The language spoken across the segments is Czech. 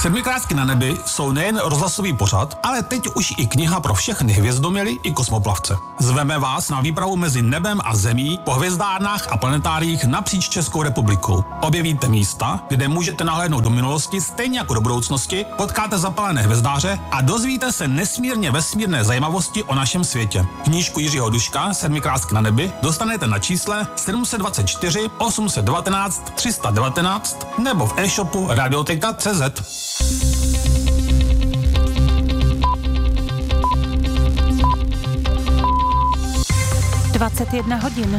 Sedmikrátky na nebi jsou nejen rozhlasový pořad, ale teď už i kniha pro všechny hvězdoměly i kosmoplavce. Zveme vás na výpravu mezi nebem a zemí po hvězdárnách a planetáriích napříč Českou republikou. Objevíte místa, kde můžete nahlédnout do minulosti stejně jako do budoucnosti, potkáte zapalené hvězdáře a dozvíte se nesmírně vesmírné zajímavosti o našem světě. Knížku Jiřího Duška Sedmikrátky na nebi dostanete na čísle 724 819 319 nebo v e-shopu Radioteka.cz. 21 hodin.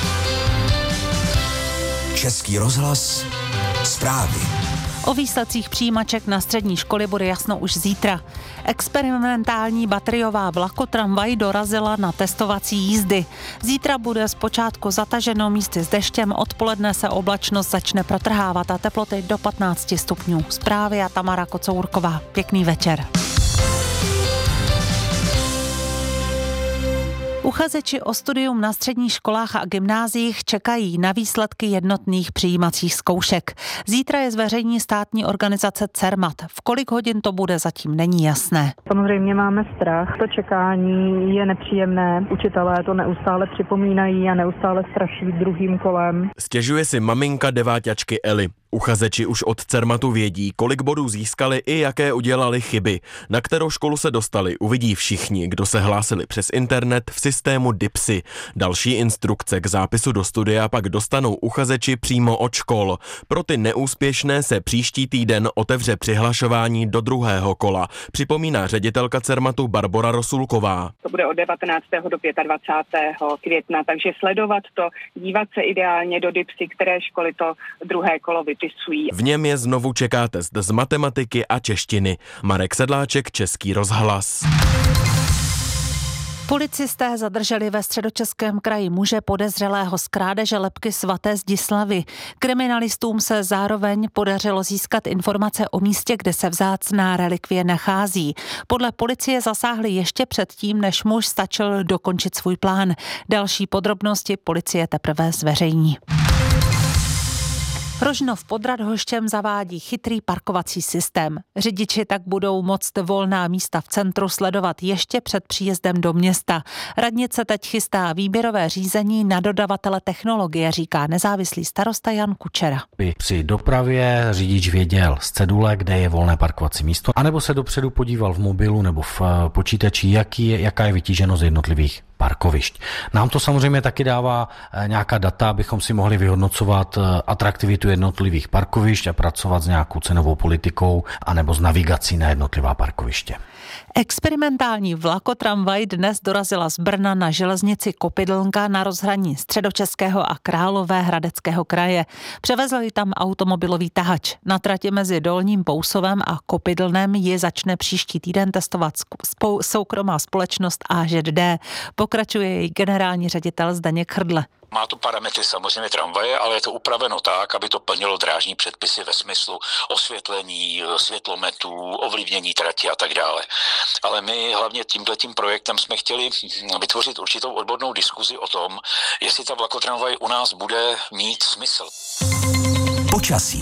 Český rozhlas, zprávy. O výsledcích přijímaček na střední školy bude jasno už zítra. Experimentální bateriová vlakotramvaj dorazila na testovací jízdy. Zítra bude zpočátku zataženo místy s deštěm, odpoledne se oblačnost začne protrhávat a teploty do 15 stupňů. Zprávy a Tamara Kocourková. Pěkný večer. Uchazeči o studium na středních školách a gymnáziích čekají na výsledky jednotných přijímacích zkoušek. Zítra je zveřejní státní organizace CERMAT. V kolik hodin to bude, zatím není jasné. Samozřejmě máme strach. To čekání je nepříjemné. Učitelé to neustále připomínají a neustále straší druhým kolem. Stěžuje si maminka deváťačky Eli. Uchazeči už od CERMATu vědí, kolik bodů získali i jaké udělali chyby. Na kterou školu se dostali, uvidí všichni, kdo se hlásili přes internet v systému DIPSy. Další instrukce k zápisu do studia pak dostanou uchazeči přímo od škol. Pro ty neúspěšné se příští týden otevře přihlašování do druhého kola, připomíná ředitelka CERMATu Barbora Rosulková. To bude od 19. do 25. května, takže sledovat to, dívat se ideálně do DIPSy, které školy to druhé kolo vypisují. V něm je znovu čeká test z matematiky a češtiny. Marek Sedláček, Český rozhlas. Policisté zadrželi ve Středočeském kraji muže podezřelého z krádeže lebky svaté Zdislavy. Kriminalistům se zároveň podařilo získat informace o místě, kde se vzácná relikvie nachází. Podle policie zasáhli ještě předtím, než muž stačil dokončit svůj plán. Další podrobnosti policie teprve zveřejní. Rožnov pod Radhoštěm zavádí chytrý parkovací systém. Řidiči tak budou moct volná místa v centru sledovat ještě před příjezdem do města. Radnice teď chystá výběrové řízení na dodavatele technologie, říká nezávislý starosta Jan Kučera. Při dopravě řidič věděl z cedule, kde je volné parkovací místo, anebo se dopředu podíval v mobilu nebo v počítači, jaká je vytíženost jednotlivých parkovišť. Nám to samozřejmě taky dává nějaká data, abychom si mohli vyhodnocovat atraktivitu jednotlivých parkovišť a pracovat s nějakou cenovou politikou anebo s navigací na jednotlivá parkoviště. Experimentální vlakotramvaj dnes dorazila z Brna na železnici Kopydlnka na rozhraní Středočeského a Královéhradeckého kraje. Převezl ji tam automobilový tahač. Na trati mezi Dolním Bousovem a Kopydlnem ji začne příští týden testovat soukromá společnost AŽD. Pokračuje její generální ředitel Zdeněk Hrdle. Má to parametry samozřejmě tramvaje, ale je to upraveno tak, aby to plnilo drážní předpisy ve smyslu osvětlení, světlometů, ovlivnění trati a tak dále. Ale my hlavně tímhletím projektem jsme chtěli vytvořit určitou odbornou diskuzi o tom, jestli ta vlakotramvaj u nás bude mít smysl. Počasí.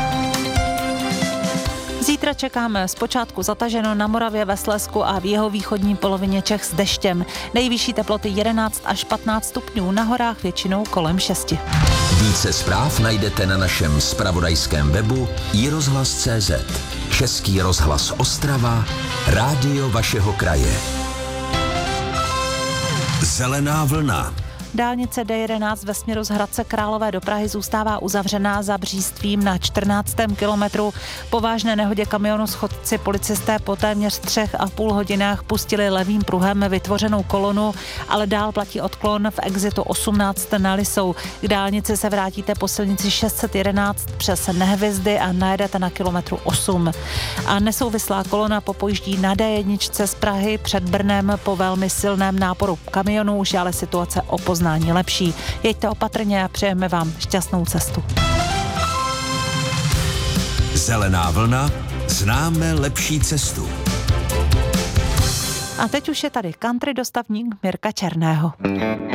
Zítra čekáme zpočátku zataženo na Moravě, ve Slezsku a v jihovýchodní polovině Čech s deštěm. Nejvyšší teploty 11 až 15 stupňů, na horách většinou kolem 6. Více zpráv najdete na našem zpravodajském webu iRozhlas.cz. Český rozhlas Ostrava, rádio vašeho kraje. Zelená vlna. Dálnice D11 ve směru z Hradce Králové do Prahy zůstává uzavřená za Břístvím na 14. kilometru. Po vážné nehodě kamionu schodci policisté po téměř 3,5 hodinách pustili levým pruhem vytvořenou kolonu, ale dál platí odklon v exitu 18 na Lisou. K dálnici se vrátíte po silnici 611 přes Nehvězdy a najedete na kilometru 8. A nesouvislá kolona popojíždí na D1 z Prahy před Brnem po velmi silném náporu kamionů, už je ale situace o poznání lepší. Jeďte opatrně a přejeme vám šťastnou cestu. Zelená vlna, známe lepší cestu. A teď už je tady country dostavník Mirka Černého.